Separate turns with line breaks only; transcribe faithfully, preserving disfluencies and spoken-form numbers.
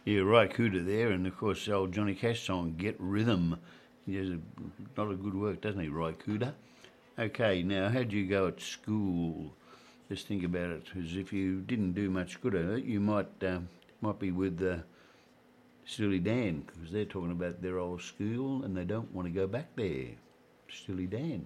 Yeah, Ry Cooder there, and of course, the old Johnny Cash song, Get Rhythm. He does a lot of good work, doesn't he, Ry Cooder? Okay, now, how'd you go at school? Just think about it, as if you didn't do much good at it, you might uh, might be with uh, Steely Dan, because they're talking about their old school and they don't want to go back there. Steely Dan.